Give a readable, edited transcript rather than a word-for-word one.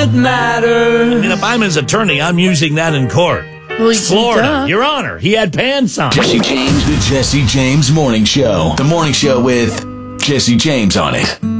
doesn't matter. I mean, if I'm his attorney, I'm using that in court. Well, Florida, duh. Your Honor, he had pants on. Jesse James, the Jesse James Morning Show. The morning show with Jesse James on it.